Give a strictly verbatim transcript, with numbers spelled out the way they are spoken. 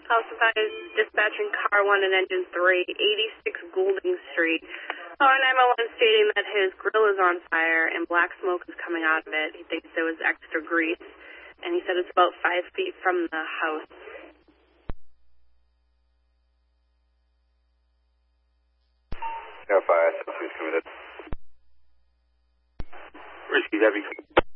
Calcified dispatching car one and engine three, eighty-six Goulding Street. Caller nine one one stating that his grill is on fire and black smoke is coming out of it. He thinks there was extra grease, and he said it's about five feet from the house. No fire, substitute committed. Risky Debbie.